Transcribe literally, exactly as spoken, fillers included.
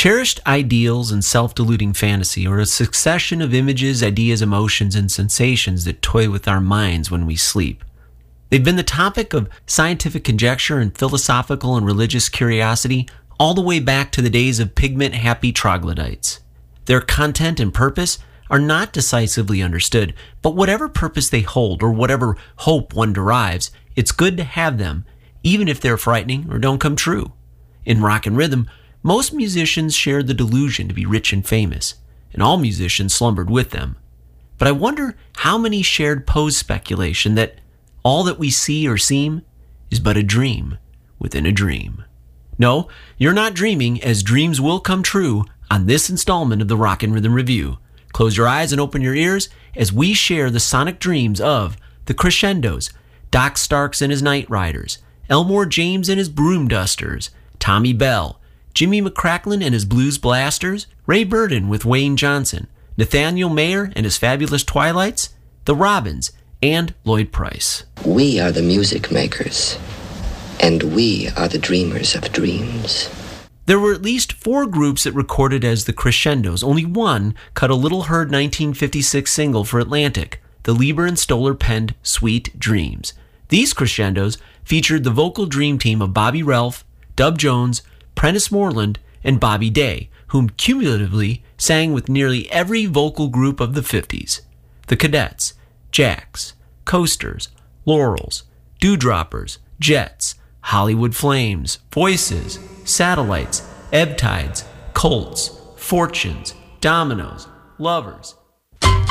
Cherished ideals and self-deluding fantasy are a succession of images, ideas, emotions, and sensations that toy with our minds when we sleep. They've been the topic of scientific conjecture and philosophical and religious curiosity all the way back to the days of pigment-happy troglodytes. Their content and purpose are not decisively understood, but whatever purpose they hold or whatever hope one derives, it's good to have them, even if they're frightening or don't come true. In rock and rhythm, most musicians shared the delusion to be rich and famous, and all musicians slumbered with them. But I wonder how many shared Poe's speculation that all that we see or seem is but a dream within a dream. No, you're not dreaming, as dreams will come true on this installment of the Rock and Rhythm Review. Close your eyes and open your ears as we share the sonic dreams of the Crescendos, Doc Starks and his Night Riders, Elmore James and his Broom Dusters, Tommy Bell, Jimmy McCracklin and his Blues Blasters, Ray Burden with Wayne Johnson, Nathaniel Mayer and his Fabulous Twilights, the Robins, and Lloyd Price. We are the music makers, and we are the dreamers of dreams. There were at least four groups that recorded as the Crescendos. Only one cut a little-heard nineteen fifty-six single for Atlantic, the Lieber and Stoller penned Sweet Dreams. These Crescendos featured the vocal dream team of Bobby Ralph, Dub Jones, Prentice Moreland, and Bobby Day, whom cumulatively sang with nearly every vocal group of the fifties. The Cadets, Jacks, Coasters, Laurels, Dewdroppers, Jets, Hollywood Flames, Voices, Satellites, Ebb Tides, Colts, Fortunes, Dominoes, Lovers,